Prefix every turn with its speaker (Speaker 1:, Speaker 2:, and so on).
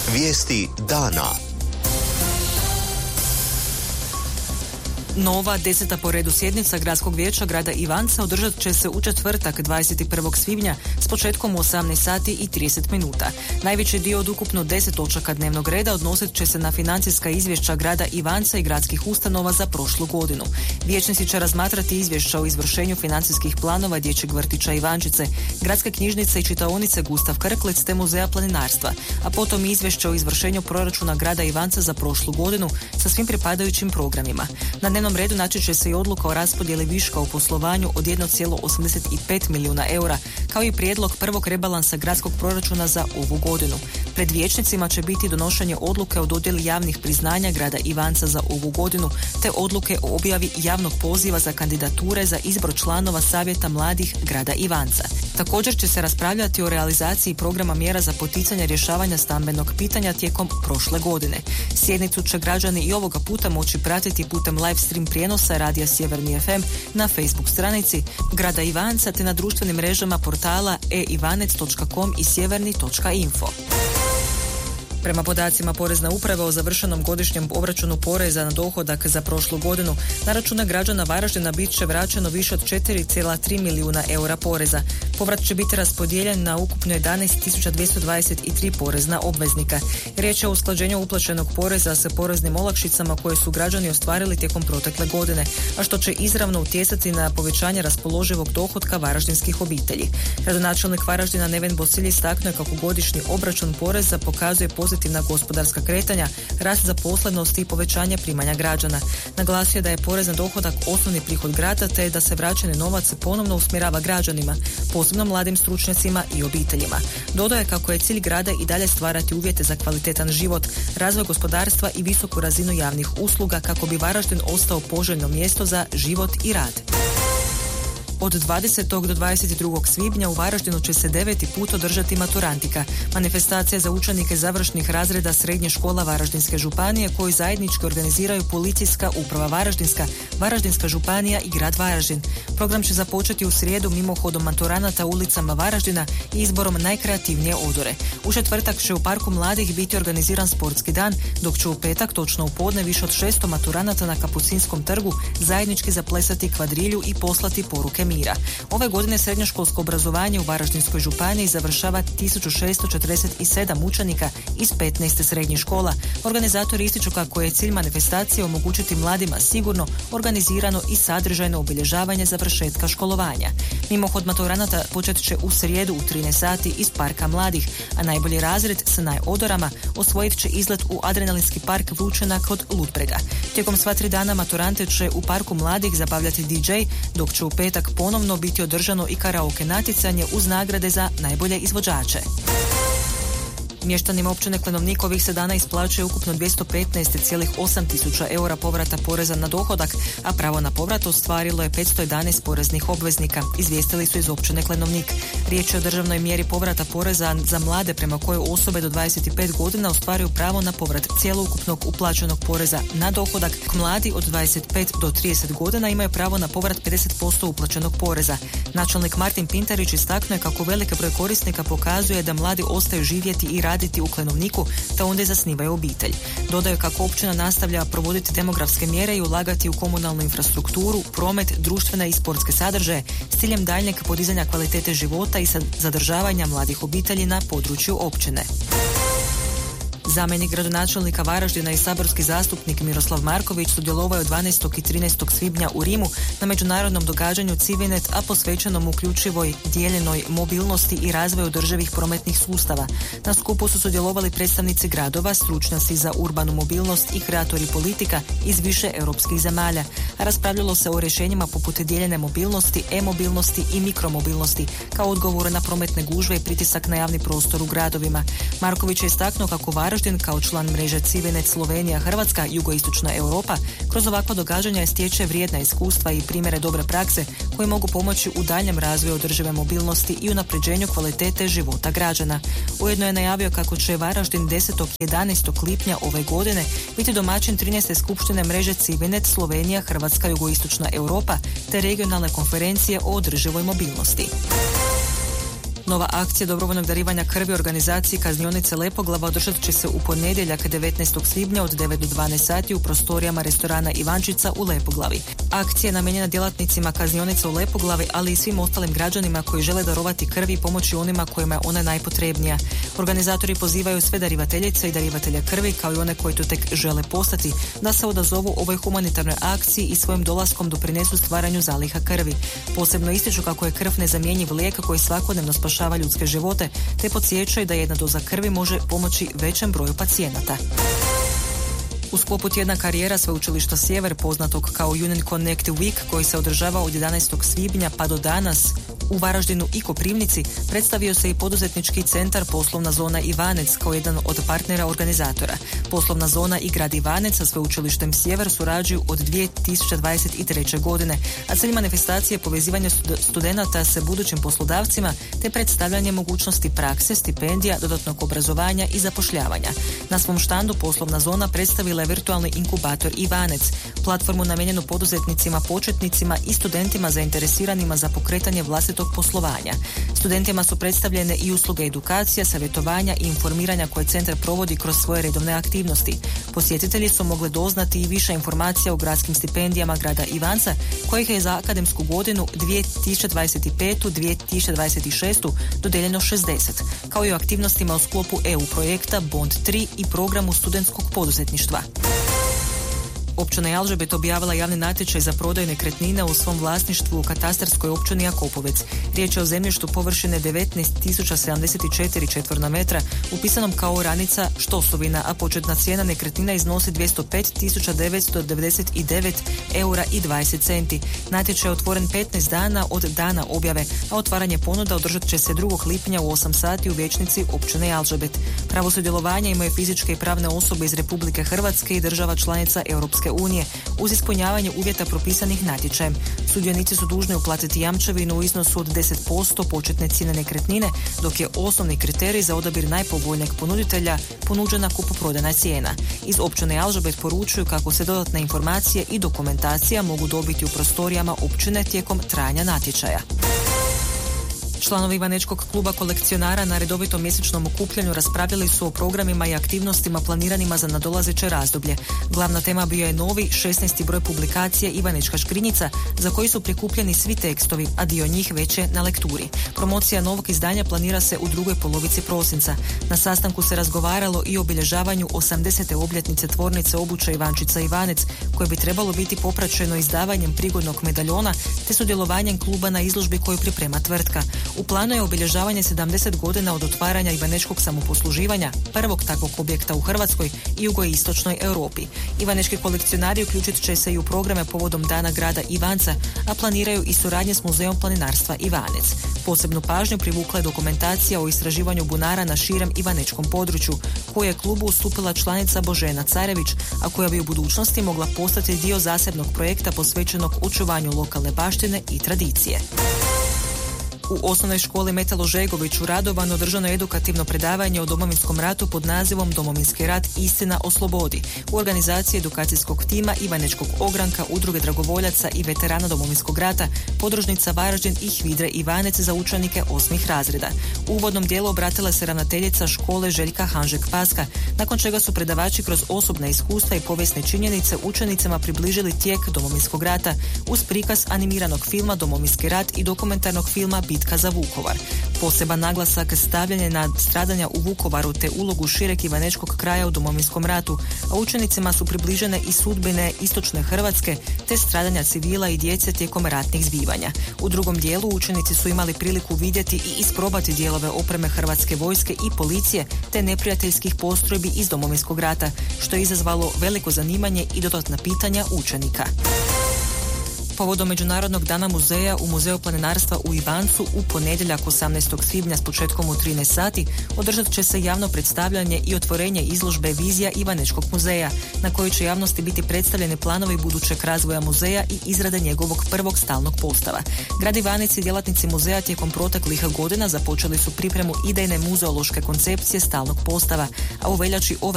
Speaker 1: Vijesti dana.
Speaker 2: Nova 10. po redu sjednica Gradskog vijeća grada Ivanca održat će se u četvrtak 21. svibnja s početkom u 18 sati i 30 minuta. Najveći dio od ukupno 10 točaka dnevnog reda odnosit će se na financijska izvješća grada Ivanca i gradskih ustanova za prošlu godinu. Vijećnici će razmatrati izvješća o izvršenju financijskih planova dječjeg vrtića Ivančice, gradske knjižnice i čitaonice Gustav Krklec te muzeja planinarstva, a potom izvješće o izvršenju proračuna grada Ivanca za prošlu godinu sa svim pripadajućim programima. Na dnevnom redu naći će se i odluka o raspodjeli viška u poslovanju od 1,85 milijuna eura, kao i prijedlog prvog rebalansa gradskog proračuna za ovu godinu. Pred vijećnicima će biti donošenje odluke o dodjeli javnih priznanja grada Ivanca za ovu godinu, te odluke o objavi javnog poziva za kandidature za izbor članova Savjeta mladih grada Ivanca. Također će se raspravljati o realizaciji programa mjera za poticanje rješavanja stambenog pitanja tijekom prošle godine. Sjednicu će građani i ovoga puta moći pratiti putem live stream prijenosa Radija Sjeverni FM na Facebook stranici grada Ivanca te na društvenim mrežama portala eivanec.com i sjeverni.info. Prema podacima Porezne uprave o završenom godišnjem obračunu poreza na dohodak za prošlu godinu, na račune građana Varaždina bit će vraćeno više od 4,3 milijuna eura poreza. Povrat će biti raspodijeljen na ukupno 11.223 porezna obveznika. Riječ je o usklađenju uplaćenog poreza sa poreznim olakšicama koje su građani ostvarili tijekom protekle godine, a što će izravno utjecati na povećanje raspoloživog dohotka varaždinskih obitelji. Gradonačelnik Varaždina Neven Bosilj istaknuo je kako godišnji obračun poreza pokazuje pozitivna gospodarska kretanja, rast zaposlenosti i povećanje primanja građana. Naglasio je da je porez na dohodak osnovni prihod grada te da se vraćeni novac ponovno usmjerava građanima, posebno mladim stručnjacima i obiteljima. Dodao je kako je cilj grada i dalje stvarati uvjete za kvalitetan život, razvoj gospodarstva i visoku razinu javnih usluga kako bi Varaždin ostao poželjno mjesto za život i rad. Od 20. do 22. svibnja u Varaždinu će se 9. put održati maturantika, manifestacija za učenike završnih razreda srednje škola Varaždinske županije koju zajednički organiziraju Policijska uprava Varaždinska, Varaždinska županija i grad Varaždin. Program će započeti u srijedu mimohodom maturanata ulicama Varaždina i izborom najkreativnije odore. U četvrtak će u Parku mladih biti organiziran sportski dan, dok će u petak točno u podne više od 600 maturanata na Kapucinskom trgu zajednički zaplesati kvadrilju i poslati poruke mira. Ove godine srednjoškolsko obrazovanje u Varaždinskoj županiji završava 1647 učenika iz 15 srednjih škola. Organizatori ističu kako je cilj manifestacije omogućiti mladima sigurno, organizirano i sadržajno obilježavanje završetka školovanja. Mimohod maturanata počet će u srijedu u 13 sati iz Parka mladih, a najbolji razred sa najodorama osvojit će izlet u adrenalinski park Vrućena kod Ludbrega. Tijekom sva 3 dana maturante će u Parku mladih zabavljati DJ, dok će u petak ponovno biti održano i karaoke natjecanje uz nagrade za najbolje izvođače. Mještanima općine Klenovnik ovih se dana isplaćuje ukupno 215,8 tisuća eura povrata poreza na dohodak, a pravo na povrat ostvarilo je 511 poreznih obveznika, izvijestili su iz općine Klenovnik. Riječ je o državnoj mjeri povrata poreza za mlade prema kojoj osobe do 25 godina ostvaruju pravo na povrat cijelokupnog uplaćenog poreza na dohodak. Mladi od 25 do 30 godina imaju pravo na povrat 50% uplaćenog poreza. Načelnik Martin Pintarić istaknuo je kako veliki broj korisnika pokazuje da mladi ostaju živjeti i raditi u Klenovniku, te onda i zasnivaju obitelj. Dodaju kako općina nastavlja provoditi demografske mjere i ulagati u komunalnu infrastrukturu, promet, društvene i sportske sadržaje s ciljem daljnjeg podizanja kvalitete života i zadržavanja mladih obitelji na području općine. Zamjenik gradonačelnika Varaždina i saborski zastupnik Miroslav Marković sudjelovao je 12. i 13. svibnja u Rimu na međunarodnom događanju Civinet, a posvećenom uključivoj dijeljenoj mobilnosti i razvoju održivih prometnih sustava. Na skupu su sudjelovali predstavnici gradova, stručnjaci za urbanu mobilnost i kreatori politika iz više europskih zemalja. A raspravljalo se o rješenjima poput dijeljene mobilnosti, e-mobilnosti i mikromobilnosti, kao odgovore na prometne gužve i pritisak na javni prostor u gradovima. Marković je istaknuo kako Varaždin kao član mreže Civinet Slovenija, Hrvatska, Jugoistočna Europa kroz ovakva događanja stječe vrijedna iskustva i primjere dobre prakse koji mogu pomoći u daljnjem razvoju održive mobilnosti i unapređenju kvalitete života građana. Ujedno je najavio kako će Varaždin 10. i 11. lipnja ove godine biti domaćin 13. skupštine mreže Civinet Slovenija, Hrvatska, Jugoistočna Europa te regionalne konferencije o održivoj mobilnosti. Nova akcija dobrovoljnog darivanja krvi organizaciji Kaznionice Lepoglava održat će se u ponedjeljak 19. svibnja od 9 do 12 sati u prostorijama restorana Ivančica u Lepoglavi. Akcija je namijenjena djelatnicima Kaznionice u Lepoglavi, ali i svim ostalim građanima koji žele darovati krvi i pomoći onima kojima je ona najpotrebnija. Organizatori pozivaju sve darivateljice i darivatelje krvi, kao i one koji to tek žele postati, da se odazovu ovoj humanitarnoj akciji i svojim dolaskom doprinesu stvaranju zaliha krvi. Posebno ističu kako je krv nezamjenjiv lijek koji svakodnevno spašava ljudske živote, te podsjećaju da jedna doza krvi može pomoći većem broju pacijenata. U sklopu tjedna karijera Sveučilišta Sjever, poznatog kao Union Connect Week, koji se održava od 11. svibnja pa do danas u Varaždinu i Koprivnici, predstavio se i poduzetnički centar Poslovna zona Ivanec kao jedan od partnera organizatora. Poslovna zona i grad Ivanec sa Sveučilištem Sjever surađuju od 2023. godine, a cilj manifestacije je povezivanje studenata sa budućim poslodavcima te predstavljanje mogućnosti prakse, stipendija, dodatnog obrazovanja i zapošljavanja. Na svom štandu Poslovna zona predstavila je virtualni inkubator Ivanec, platformu namijenjenu poduzetnicima, početnicima i studentima zainteresiranima za pokretanje vlastitog poslovanja. Studentima su predstavljene i usluge edukacija, savjetovanja i informiranja koje centar provodi kroz svoje redovne aktivnosti. Posjetitelji su mogli doznati i više informacija o gradskim stipendijama grada Ivanca, kojih je za akademsku godinu 2025-2026 dodeljeno 60, kao i o aktivnostima u sklopu EU projekta Bond 3 i programu studentskog poduzetništva. Općina Jalžabet objavila javni natječaj za prodaju nekretnina u svom vlasništvu u katastarskoj općini Jakopovec. Riječ je o zemljištu površine 19.074 četvorna metra, upisanom kao oranica štosovina, a početna cijena nekretnina iznosi 205.999 eura i 20 centi. Natječaj je otvoren 15 dana od dana objave, a otvaranje ponuda održat će se 2. lipnja u 8 sati u vijećnici općine Jalžabet. Pravo sudjelovanja imaju fizičke i pravne osobe iz Republike Hrvatske i država članica Europske unije uz ispunjavanje uvjeta propisanih natječajem. Sudionici su dužni uplatiti jamčevinu u iznosu od 10% početne cijene nekretnine, dok je osnovni kriterij za odabir najpovoljnijeg ponuditelja ponuđena kupoprodajna cijena. Iz općine Jalžabet poručuju kako se dodatne informacije i dokumentacija mogu dobiti u prostorijama općine tijekom trajanja natječaja. Članovi Ivanečkog kluba kolekcionara na redovitom mjesečnom okupljanju raspravljali su o programima i aktivnostima planiranima za nadolazeće razdoblje. Glavna tema bio je novi 16. broj publikacije Ivanečka škrinjica, za koji su prikupljeni svi tekstovi, a dio njih već je na lekturi. Promocija novog izdanja planira se u drugoj polovici prosinca. Na sastanku se razgovaralo i o obilježavanju 80. obljetnice tvornice obuća Ivančica Ivanec, koje bi trebalo biti popraćeno izdavanjem prigodnog medaljona te sudjelovanjem kluba na izložbi koju priprema tvrtka. U planu je obilježavanje 70 godina od otvaranja Ivanečkog samoposluživanja, prvog takvog objekta u Hrvatskoj i jugoistočnoj Europi. Ivanečki kolekcionari uključit će se i u programe povodom Dana grada Ivanca, a planiraju i suradnje s Muzejom planinarstva Ivanec. Posebnu pažnju privukla je dokumentacija o istraživanju bunara na širem ivanečkom području, koje je klubu ustupila članica Božena Carević, a koja bi u budućnosti mogla postati dio zasebnog projekta posvećenog očuvanju lokalne baštine i tradicije. U osnovnoj školi Metalo Žegović u Radovanu održano je edukativno predavanje o Domovinskom ratu pod nazivom Domovinski rat – istina o slobodi u organizaciji edukacijskog tima Ivanečkog ogranka, udruge dragovoljaca i veterana Domovinskog rata, podružnica Varaždin i Hvidre Ivanec za učenike 8. razreda. U uvodnom dijelu obratila se ravnateljica škole Željka Hanžek-Paska, nakon čega su predavači kroz osobna iskustva i povijesne činjenice učenicama približili tijek Domovinskog rata uz prikaz animiranog filma Domovinski rat i dokumentarnog filma Bitka za Vukovar. Poseban naglasak stavljen je na stradanja u Vukovaru te ulogu šireg ivanečkog kraja u Domovinskom ratu, a učenicima su približene i sudbine istočne Hrvatske te stradanja civila i djece tijekom ratnih zbivanja. U drugom dijelu učenici su imali priliku vidjeti i isprobati dijelove opreme Hrvatske vojske i policije te neprijateljskih postrojbi iz Domovinskog rata, što je izazvalo veliko zanimanje i dodatna pitanja učenika. Povodom Međunarodnog dana muzeja u Muzeju planinarstva u Ivancu u ponedjeljak 18. svibnja s početkom u 13 sati održat će se javno predstavljanje i otvorenje izložbe Vizija Ivanečkog muzeja, na kojoj će javnosti biti predstavljeni planovi budućeg razvoja muzeja i izrade njegovog prvog stalnog postava. Grad Ivanec i djelatnici muzeja tijekom proteklih godina započeli su pripremu idejne muzeološke koncepcije stalnog postava, a u veljači ove